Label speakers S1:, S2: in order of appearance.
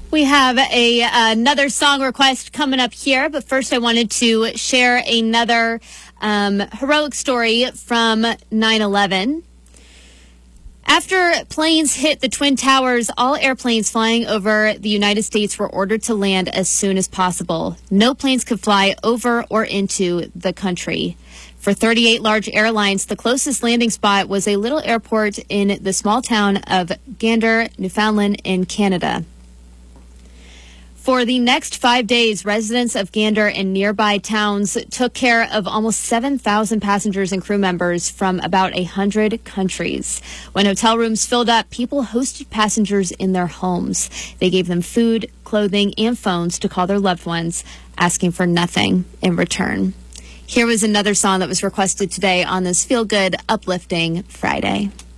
S1: We have another song request coming up here, but first I wanted to share another heroic story from 9/11. After planes hit the Twin Towers, all airplanes flying over the United States were ordered to land as soon as possible. No planes could fly over or into the country. For 38 large airlines, the closest landing spot was a little airport in the small town of Gander, Newfoundland in Canada. For the next 5 days, residents of Gander and nearby towns took care of almost 7,000 passengers and crew members from about 100 countries. When hotel rooms filled up, people hosted passengers in their homes. They gave them food, clothing, and phones to call their loved ones, asking for nothing in return. Here was another song that was requested today on this Feel Good, Uplifting Friday.